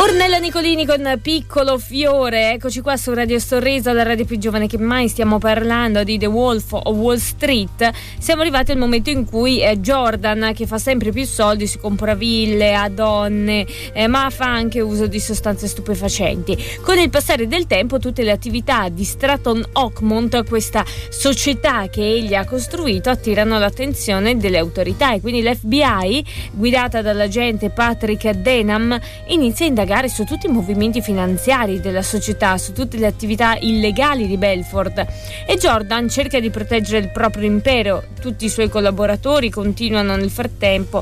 Ornella Nicolini con Piccolo Fiore, eccoci qua su Radio Sorriso, la radio più giovane che mai. Stiamo parlando di The Wolf of Wall Street. Siamo arrivati al momento in cui Jordan, che fa sempre più soldi, si compra ville a donne, ma fa anche uso di sostanze stupefacenti. Con il passare del tempo tutte le attività di Stratton Oakmont, questa società che egli ha costruito, attirano l'attenzione delle autorità, e quindi l'FBI, guidata dall'agente Patrick Denham, inizia a indagare su tutti i movimenti finanziari della società, su tutte le attività illegali di Belfort, e Jordan cerca di proteggere il proprio impero. Tutti i suoi collaboratori continuando nel frattempo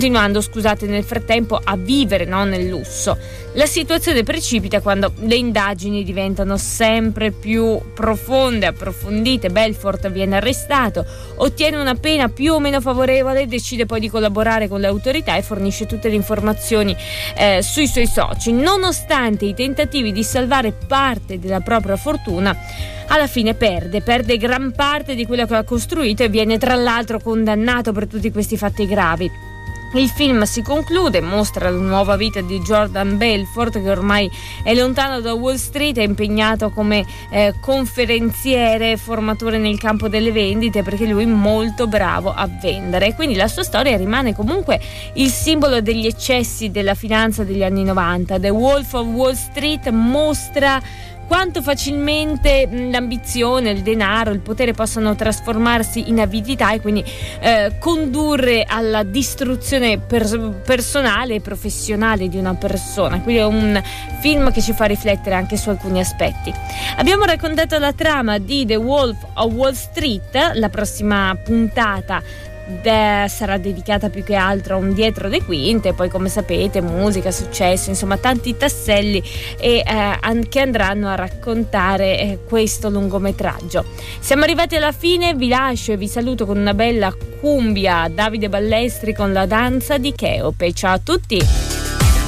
a vivere, no, nel lusso. La situazione precipita quando le indagini diventano sempre più profonde, approfondite. Belfort viene arrestato, ottiene una pena più o meno favorevole, decide poi di collaborare con le autorità e fornisce tutte le informazioni sui suoi soci. Nonostante i tentativi di salvare parte della propria fortuna, alla fine perde gran parte di quello che ha costruito e viene tra l'altro condannato per tutti questi fatti gravi. Il film si conclude, mostra la nuova vita di Jordan Belfort, che ormai è lontano da Wall Street, è impegnato come conferenziere, formatore nel campo delle vendite, perché lui è molto bravo a vendere. Quindi la sua storia rimane comunque il simbolo degli eccessi della finanza degli anni 90. The Wolf of Wall Street mostra quanto facilmente l'ambizione, il denaro, il potere possano trasformarsi in avidità e quindi condurre alla distruzione personale e professionale di una persona. Quindi è un film che ci fa riflettere anche su alcuni aspetti. Abbiamo raccontato la trama di The Wolf of Wall Street. La prossima puntata sarà dedicata più che altro a un dietro le quinte, poi come sapete musica, successo, insomma tanti tasselli che andranno a raccontare questo lungometraggio. Siamo arrivati alla fine, vi lascio e vi saluto con una bella cumbia, Davide Ballestri con La danza di Cheope. Ciao a tutti.